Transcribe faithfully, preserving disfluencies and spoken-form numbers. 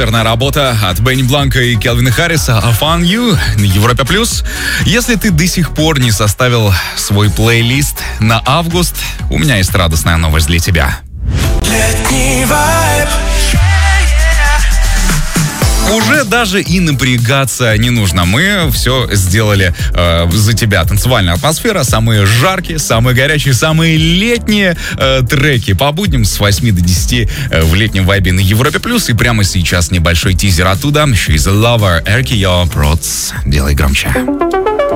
атмосферная работа от Бенни Бланка и Келвина Харриса «I Found You» на Европе плюс. Если ты до сих пор не составил свой плейлист на август, у меня есть радостная новость для тебя. Летний вайб. Уже даже и напрягаться не нужно. Мы все сделали э, за тебя. Танцевальная атмосфера, самые жаркие, самые горячие, самые летние э, треки по будням с восьми до десяти э, в летнем вайбе на Европе плюс. И прямо сейчас небольшой тизер оттуда. She's a lover, Эркио Проц. Делай громче.